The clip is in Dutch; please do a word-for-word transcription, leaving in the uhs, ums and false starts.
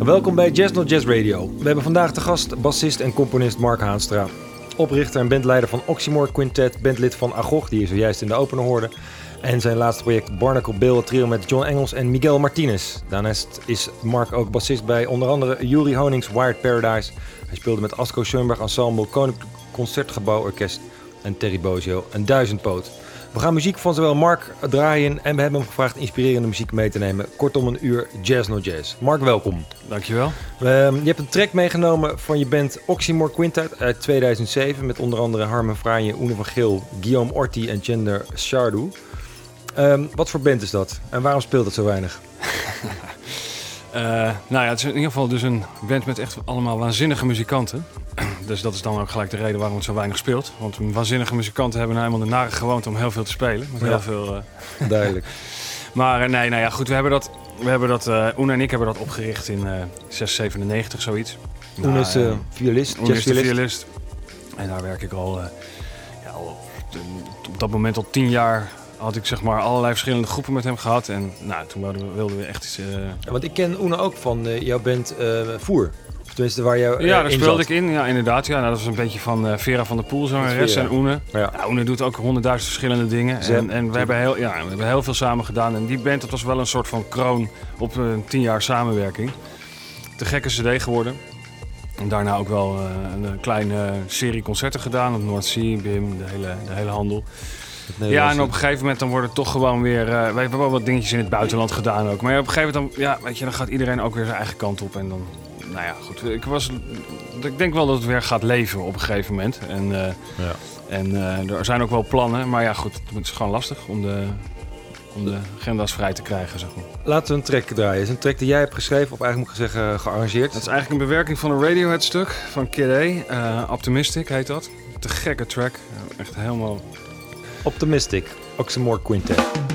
Welkom bij Jazz Not Jazz Radio. We hebben vandaag te gast bassist en componist Mark Haanstra. Oprichter en bandleider van Oxymore Quintet, bandlid van Agog, die je zojuist in de opener hoorde. En zijn laatste project Barnacle Bill, het trio met John Engels en Miguel Martinez. Daarnaast is Mark ook bassist bij onder andere Juri Honings Wired Paradise. Hij speelde met Asko Schoenberg Ensemble, Koninklijk Concertgebouw Orkest en Terry Bozzio een duizendpoot. We gaan muziek van zowel Mark draaien en we hebben hem gevraagd inspirerende muziek mee te nemen. Kortom een uur Jazz Not Jazz. Mark, welkom. Dankjewel. Uh, je hebt een track meegenomen van je band Oxymore Quintet uit tweeduizend zeven... met onder andere Harmen Franje, Oene van Geel, Guillaume Orti en Gender Sardou. Um, wat voor band is dat en waarom speelt het zo weinig? uh, nou ja, het is in ieder geval dus een band met echt allemaal waanzinnige muzikanten. Dus dat is dan ook gelijk de reden waarom het zo weinig speelt. Want waanzinnige muzikanten hebben nou eenmaal de nare gewoonte om heel veel te spelen. Met heel ja. veel, uh... Duidelijk. Maar uh, nee, nou ja, goed, we hebben dat, we hebben dat uh, Oene en ik hebben dat opgericht in uh, zes zevenennegentig, zoiets. Oene nou, is uh, violist, Oene is de jazzviolist. violist. En daar werk ik al, uh, ja, al op dat moment al tien jaar... had ik zeg maar allerlei verschillende groepen met hem gehad. En nou, toen wilden we, wilden we echt iets... Uh... Ja, want ik ken Oene ook van uh, jouw band uh, Voer. Of tenminste waar jou uh, Ja, daar in speelde zat. ik in. Ja, inderdaad. Ja, nou, dat was een beetje van uh, Vera van der Poel, zangeres, en Oene. Ja. Ja, Oene doet ook honderdduizend verschillende dingen. Zem, en en we, hebben heel, ja, we hebben heel veel samen gedaan. En die band, dat was wel een soort van kroon op uh, tien jaar samenwerking. Te gekke cd geworden. En daarna ook wel uh, een kleine serie concerten gedaan. Op North Sea, B I M, de hele, de hele handel. Ja, en op een gegeven moment dan wordt het toch gewoon weer... Uh, wij hebben wel wat dingetjes in het buitenland gedaan ook. Maar op een gegeven moment dan, ja, weet je, dan gaat iedereen ook weer zijn eigen kant op. En dan, nou ja, goed. Ik, was, ik denk wel dat het weer gaat leven op een gegeven moment. En, uh, ja. en uh, er zijn ook wel plannen. Maar ja, goed, het is gewoon lastig om de, om de agenda's vrij te krijgen, zeg maar. Laten we een track draaien. Het is een track die jij hebt geschreven, of eigenlijk moet ik zeggen gearrangeerd. Dat is eigenlijk een bewerking van een Radiohead stuk van Kid A. Uh, Optimistic heet dat. Te gekke track. Echt helemaal... Optimistic, Oxymore Quintet.